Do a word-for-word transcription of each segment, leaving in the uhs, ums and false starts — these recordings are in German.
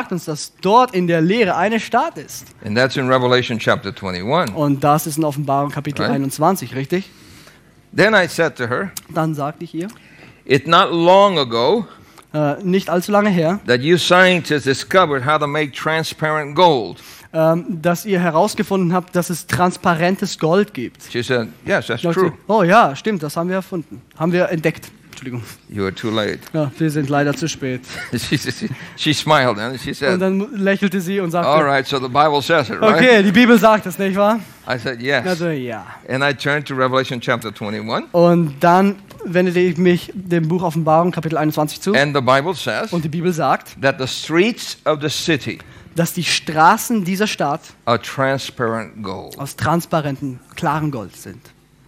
sagt uns, dass dort in der Lehre eine Stadt ist. And that's in Revelation chapter twenty-one. Und das ist in Offenbarung Kapitel Right. einundzwanzig, richtig? Then I said to her, Dann sagte ich ihr, it's not long ago äh, nicht allzu lange her, that you scientists discovered how to make transparent gold. ähm, dass ihr herausgefunden habt, dass es transparentes Gold gibt. She said, yes, that's Ich true. dachte, oh ja, stimmt, das haben wir erfunden. Haben wir entdeckt. Entschuldigung. You were too late. Ja, wir sind leider zu spät. she, she, she smiled and she Und said, dann lächelte sie und sagte, all right, so the Bible says it, right? okay, die Bibel sagt es, nicht wahr? I said, yes. Also ja. And I turned to Revelation chapter twenty-one. Und dann wendete ich mich dem Buch Offenbarung Kapitel einundzwanzig zu. And the Bible says Und die Bibel sagt, that the streets of the city dass die Straßen dieser Stadt are transparent gold. aus transparentem, klarem Gold sind.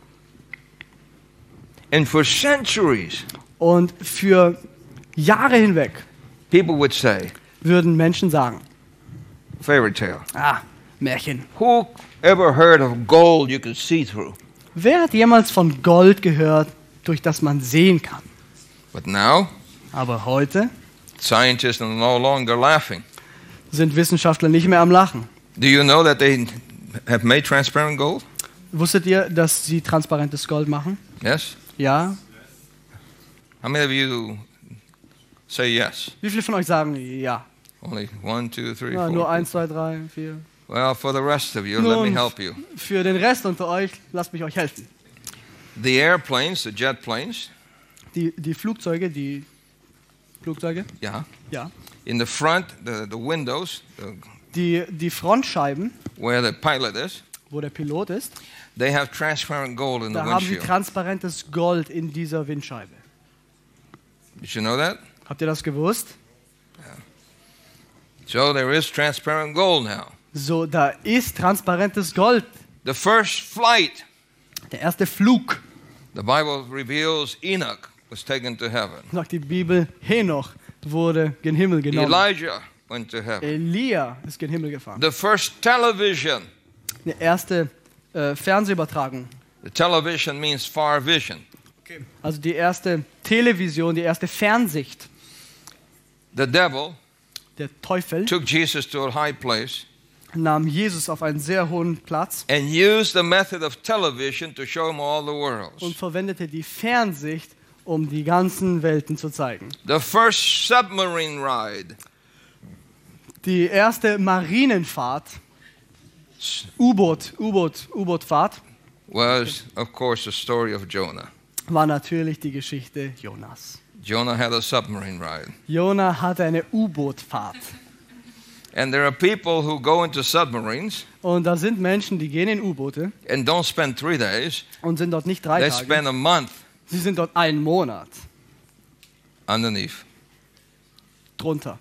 And for centuries, Und für Jahre hinweg people would say, würden Menschen sagen, fairy tale. ah, Märchen. Who ever heard of gold you could see through? Wer hat jemals von Gold gehört, durch das man sehen kann? But now, Aber heute scientists are no longer laughing. sind Wissenschaftler nicht mehr am Lachen. Do you know that they have made transparent gold? Wusstet ihr, dass sie transparentes Gold machen? Yes? Ja. How many of you say yes? Wie viele von euch sagen ja? Only one, two, three, Ja, four. nur eins, zwei, drei, vier. Well, for the rest of you, Nun, let me help you. Für den Rest unter euch, lasst mich euch helfen. The airplanes, the jet planes, Die, die Flugzeuge, die Flugzeuge, yeah. ja. In the front, the, the windows, the, Die, die Frontscheiben, where the pilot is, wo der Pilot ist, they have transparent gold in the da haben sie windshield. transparentes Gold in dieser Windscheibe. Did you know that? Habt ihr das gewusst? So there is transparent gold now. So, da ist transparentes Gold. The first flight, Der erste Flug, the Bible reveals Enoch was taken to heaven. sagt die Bibel, Henoch wurde gen Himmel genommen. Elijah went to heaven. Elia ist gen Himmel gefahren. The first television. Die erste äh, Fernsehübertragung. The television means far vision. Also die erste Television, die erste Fernsicht. The devil Der Teufel took Jesus to a high place nahm Jesus auf einen sehr hohen Platz and used the method of television to show him all the worlds. und verwendete die Fernsicht, um die ganzen Welten zu zeigen. The first submarine ride. Die erste Marinenfahrt, U-Boot, U-Boot, U-Boot-Fahrt, was, of course, the story of Jonah. war natürlich die Geschichte Jonas. Jonah had a submarine ride. Jona hatte eine U-Boot-Fahrt. And there are people who go into submarines Und da sind Menschen, die gehen in U-Boote and don't spend three days. und sind dort nicht drei They Tage. spend a month Sie sind dort einen Monat underneath. drunter.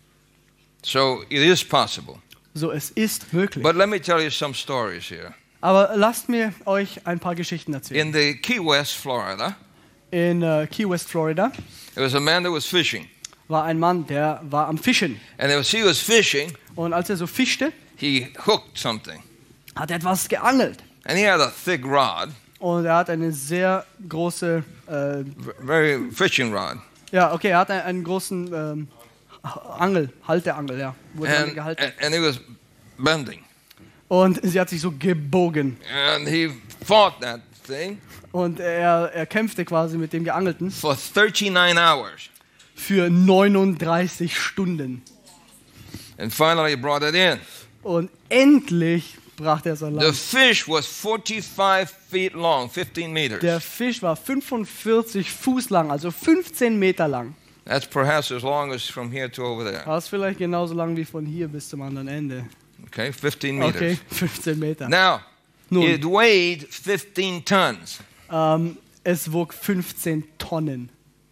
So it is possible. So, es ist möglich. But let me tell you some stories here. Aber lasst mir euch ein paar Geschichten erzählen. In the Key West, Florida, In äh, Key West, Florida, there was a man that was fishing. war ein Mann, der war am Fischen. And as he was fishing, Und als er so fischte, he hooked something. hat er etwas geangelt. And he had a thick rod, Und er hat eine sehr große, äh, v- very fishing rod. ja, okay, er hat einen, einen großen ähm, Angel, Halteangel, ja, wurde And, gehalten. and, and he was bending. Und sie hat sich so gebogen. And he fought that thing Und er, er kämpfte quasi mit dem Geangelten for thirty-nine hours. für neununddreißig Stunden. And finally he brought it in. Und endlich brachte er es an The Land. fish was forty-five feet long, fifteen meters. Der Fisch war fünfundvierzig Fuß lang, also fünfzehn Meter lang. That's perhaps as long as from here to over there. Das ist vielleicht genauso lang wie von hier bis zum anderen Ende. Okay, fifteen meters. Okay, fünfzehn Meter. Now, Nun, it weighed fifteen tons. ähm, es wog fünfzehn Tonnen.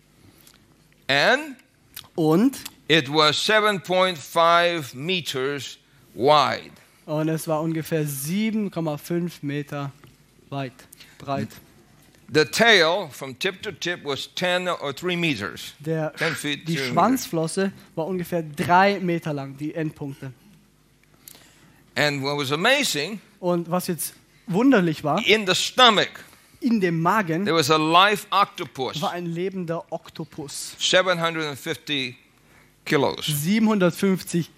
And Und, it was seven point five meters wide. und es war ungefähr sieben Komma fünf Meter weit, breit. The tail from tip to tip was ten or three meters. Der, ten feet, die two Schwanzflosse war ungefähr drei Meter lang, die Endpunkte. And what was amazing, Und was jetzt wunderlich war, in the stomach, in dem Magen there was a live octopus, war ein lebender Oktopus. seven hundred fifty kilos. siebenhundertfünfzig